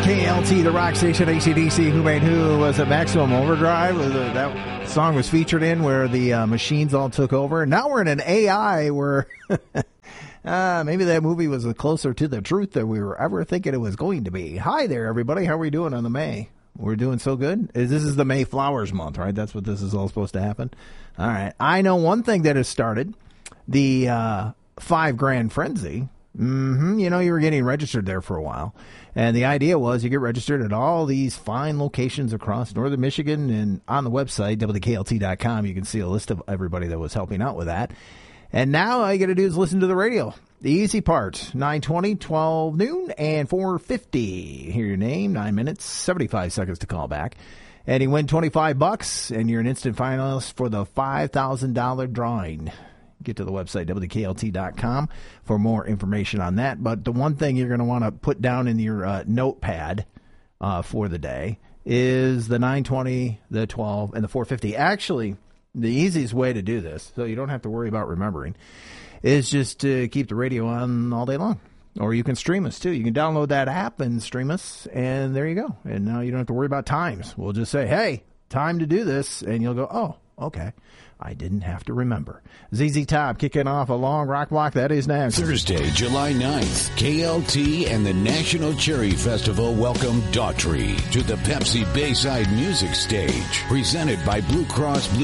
KLT, the rock station, AC/DC, Who Made Who, was it Maximum Overdrive? That song was featured in where the machines all took over. Now we're in an AI where maybe that movie was closer to the truth than we were ever thinking it was going to be. Hi there, everybody. How are we doing on the May? We're doing so good. This is the May Flowers month, right? That's what this is all supposed to happen. All right. I know one thing that has started, the $5 grand frenzy. You know, you were getting registered there for a while. And the idea was you get registered at all these fine locations across northern Michigan. And on the website, WKLT.com, you can see a list of everybody that was helping out with that. And now all you got to do is listen to the radio. The easy part, 9:20, 12 noon, and 4:50. Hear your name, 9 minutes, 75 seconds to call back. And you win $25, and you're an instant finalist for the $5,000 drawing. Get to the website, WKLT.com, for more information on that. But the one thing you're going to want to put down in your notepad for the day is the 9:20, the 12, and the 4:50. Actually, the easiest way to do this, so you don't have to worry about remembering, is just to keep the radio on all day long. Or you can stream us, too. You can download that app and stream us, and there you go. And now you don't have to worry about times. We'll just say, hey, time to do this, and you'll go, oh, okay. I didn't have to remember. ZZ Top kicking off a long rock block. That is next. Thursday, July 9th, KLT and the National Cherry Festival welcome Daughtry to the Pepsi Bayside Music Stage. Presented by Blue Cross Blue